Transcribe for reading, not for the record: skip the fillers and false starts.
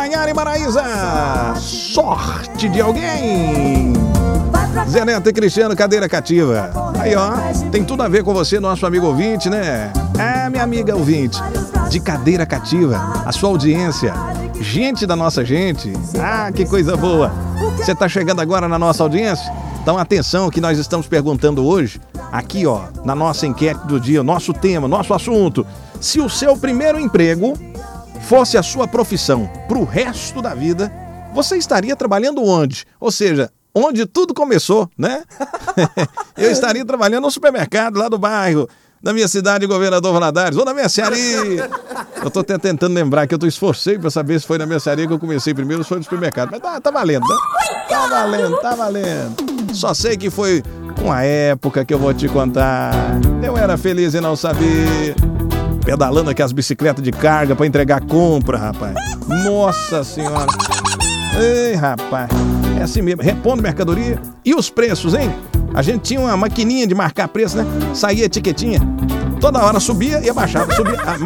Nayara e Maraísa. Sorte de alguém. Zé Neto e Cristiano, cadeira cativa. Aí, ó, tem tudo a ver com você, nosso amigo ouvinte, né? Minha amiga ouvinte, de cadeira cativa, a sua audiência, gente da nossa gente. Que coisa boa. Você tá chegando agora na nossa audiência? Então, atenção que nós estamos perguntando hoje, aqui, ó, na nossa enquete do dia, nosso tema, nosso assunto. Se o seu primeiro emprego fosse a sua profissão pro resto da vida, você estaria trabalhando onde? Ou seja, onde tudo começou, né? Eu estaria trabalhando no supermercado lá do bairro, da minha cidade, Governador Valadares, ou na mercearia. Eu tô até tentando lembrar que eu esforcei para saber se foi na mercearia que eu comecei primeiro ou se foi no supermercado. Mas tá valendo, né? Tá valendo. Só sei que foi uma época que eu vou te contar. Eu era feliz em não saber. Pedalando aquelas bicicletas de carga para entregar compra, rapaz. Nossa Senhora. Ei, rapaz. É assim mesmo. Repondo mercadoria. E os preços, hein? A gente tinha uma maquininha de marcar preço, né? Saía a etiquetinha. Toda hora subia e abaixava. Subia,